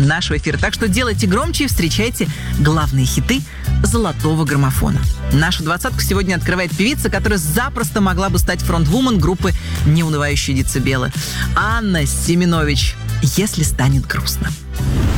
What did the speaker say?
нашего эфира. Так что делайте громче и встречайте главные хиты золотого граммофона. Нашу двадцатку сегодня открывает певица, которая запросто могла бы стать фронтвумен группы «Неунывающие децибелы». Анна Семенович «Если станет грустно».